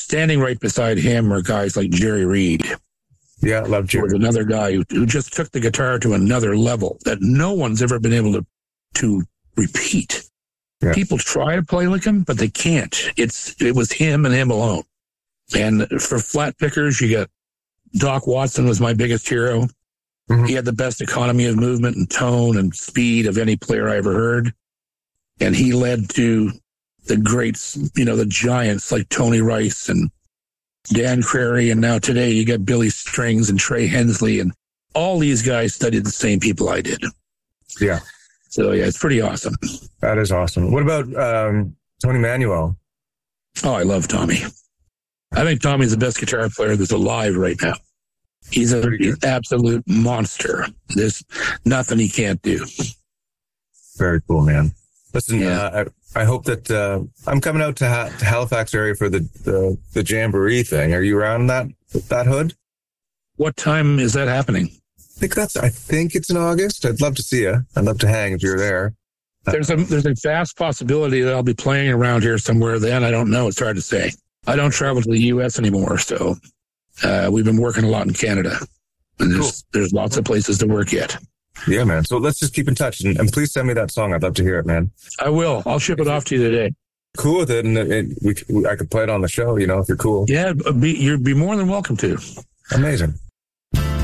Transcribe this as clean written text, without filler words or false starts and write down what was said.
standing right beside him are guys like Jerry Reed. Yeah, I love Jerry. Was another guy who just took the guitar to another level that no one's ever been able to repeat. Yeah. People try to play like him, but they can't. It was him and him alone. And for flat pickers, you got Doc Watson was my biggest hero. Mm-hmm. He had the best economy of movement and tone and speed of any player I ever heard. And he led to the greats, the giants like Tony Rice and Dan Crary. And now today you got Billy Strings and Trey Hensley. And all these guys studied the same people I did. Yeah. So, yeah, it's pretty awesome. That is awesome. What about Tony Manuel? Oh, I love Tommy. I think Tommy's the best guitar player that's alive right now. He's an absolute monster. There's nothing he can't do. Very cool, man. Listen, I hope that I'm coming out to Halifax area for the Jamboree thing. Are you around that hood? What time is that happening? I think it's in August. I'd love to see you. I'd love to hang if you're there. There's a vast possibility that I'll be playing around here somewhere then. I don't know. It's hard to say. I don't travel to the U.S. anymore, so we've been working a lot in Canada. And there's lots of places to work yet. Yeah, man. So let's just keep in touch. And please send me that song. I'd love to hear it, man. I will. I'll ship it off to you today. Cool with it. And I could play it on the show, if you're cool. Yeah, you'd be more than welcome to. Amazing.